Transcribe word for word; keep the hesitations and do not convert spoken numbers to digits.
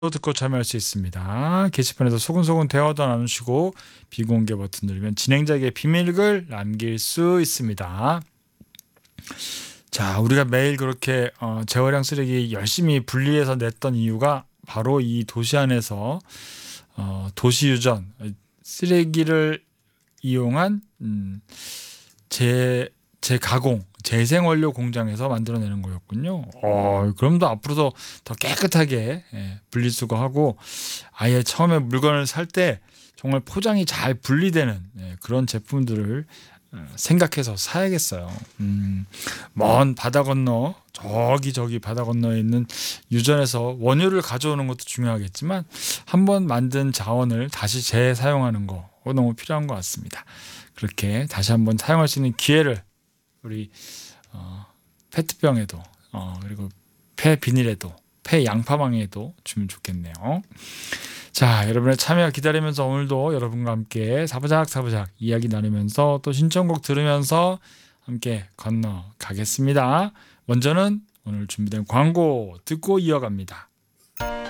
듣고 참여할 수 있습니다. 게시판에서 소근소근 대화도 나누시고 비공개 버튼 누르면 진행자에게 비밀글 남길 수 있습니다. 자, 우리가 매일 그렇게 어, 재활용 쓰레기 열심히 분리해서 냈던 이유가 바로 이 도시 안에서 어, 도시유전, 쓰레기를 이용한 음, 재, 재가공, 재생원료 공장에서 만들어내는 거였군요. 어, 그럼도 앞으로도 더 깨끗하게 예, 분리수거하고 아예 처음에 물건을 살 때 정말 포장이 잘 분리되는 예, 그런 제품들을 어, 생각해서 사야겠어요. 음, 먼 바다 건너 저기 저기 바다 건너에 있는 유전에서 원료를 가져오는 것도 중요하겠지만 한번 만든 자원을 다시 재사용하는 거 그거 너무 필요한 것 같습니다. 그렇게 다시 한번 사용할 수 있는 기회를 우리 어, 페트병에도 어, 그리고 폐 비닐에도 폐 양파망에도 주면 좋겠네요. 자, 여러분의 참여 기다리면서 오늘도 여러분과 함께 사부작 사부작 이야기 나누면서 또 신청곡 들으면서 함께 건너가겠습니다. 먼저는 오늘 준비된 광고 듣고 이어갑니다.